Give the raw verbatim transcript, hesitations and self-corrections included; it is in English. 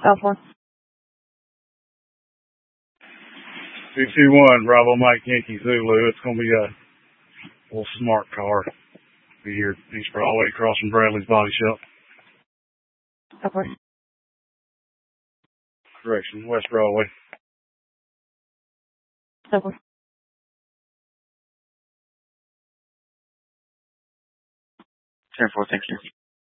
Oh, four. two two one, Bravo Mike Yankee Zulu. It's going to be a little smart car. Be here East Broadway across from Bradley's Body Shop. Oh, four. Correction, West Broadway. Oh, four. ten four, thank you.